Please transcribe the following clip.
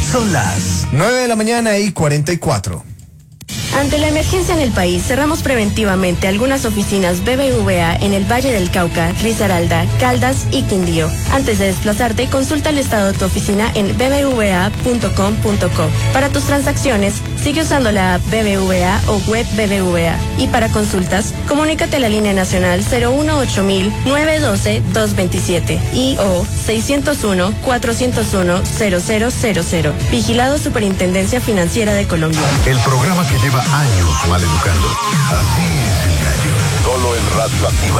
Son las 9:44 a.m. Ante la emergencia en el país, cerramos preventivamente algunas oficinas BBVA en el Valle del Cauca, Risaralda, Caldas y Quindío. Antes de desplazarte, consulta el estado de tu oficina en bbva.com.co. Para tus transacciones, sigue usando la app BBVA o web BBVA. Y para consultas, comunícate a la línea nacional 018-912-227 y o 601-401-0000. Vigilado Superintendencia Financiera de Colombia. el programa que lleva años maleducando. Así es el gallo. Solo en Radio Activa.